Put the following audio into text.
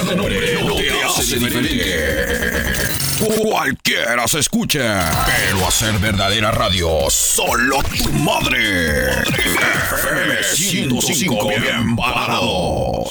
de nombre no te hace diferente. Cualquiera se escucha, pero hacer verdadera radio, solo tu madre. FM 105, bien parados.